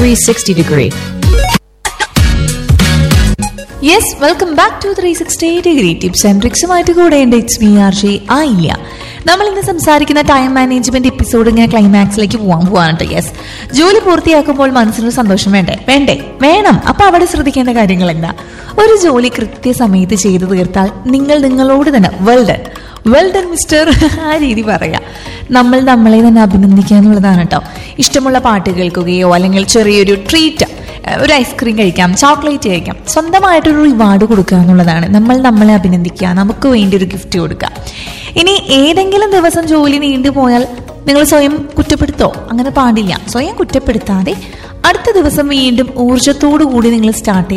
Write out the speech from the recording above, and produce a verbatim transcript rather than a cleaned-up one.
three sixty degree. Yes, welcome back to three sixty degree tips and ട്രിക്സുമായിട്ട് കൂടെ ഉണ്ട്. It's me R J ആയില്ല. നമ്മൾ ഇന്ന് സംസാരിക്കുന്ന ടൈം മാനേജ്മെന്റ് എപ്പിസോഡ് ഇങ്ങനെ ക്ലൈമാക്സിലേക്ക് പോകാൻ പോവാനുണ്ട്. യെസ്, ജോലി പൂർത്തിയാക്കുമ്പോൾ മനസ്സിനൊരു സന്തോഷം വേണ്ടേ? വേണ്ടേ? വേണം. അപ്പൊ അവിടെ ശ്രദ്ധിക്കേണ്ട കാര്യങ്ങൾ എന്താ? ഒരു ജോലി കൃത്യസമയത്ത് ചെയ്തു തീർത്താൽ നിങ്ങൾ നിങ്ങളോട് തന്നെ well done, well done mister ആ രീതി പറയാം. നമ്മൾ നമ്മളെ തന്നെ അഭിനന്ദിക്കാനുള്ളതാണ് കേട്ടോ. ഇഷ്ടമുള്ള പാട്ട് കേൾക്കുകയോ അല്ലെങ്കിൽ ചെറിയൊരു ട്രീറ്റ്, ഒരു ഐസ്ക്രീം കഴിക്കാം, ചോക്ലേറ്റ് കഴിക്കാം, സ്വന്തമായിട്ടൊരു റിവാർഡ് കൊടുക്കുക എന്നുള്ളതാണ്. നമ്മൾ നമ്മളെ അഭിനന്ദിക്കുക, നമുക്ക് വേണ്ടി ഒരു ഗിഫ്റ്റ് കൊടുക്കുക. ഇനി ഏതെങ്കിലും ദിവസം ജോലി നീണ്ടുപോയാൽ നിങ്ങൾ സ്വയം കുറ്റപ്പെടുത്തോ? അങ്ങനെ പാടില്ല. സ്വയം കുറ്റപ്പെടുത്താതെ അടുത്ത ദിവസം വീണ്ടും ഊർജ്ജത്തോടു കൂടി നിങ്ങൾ സ്റ്റാർട്ട്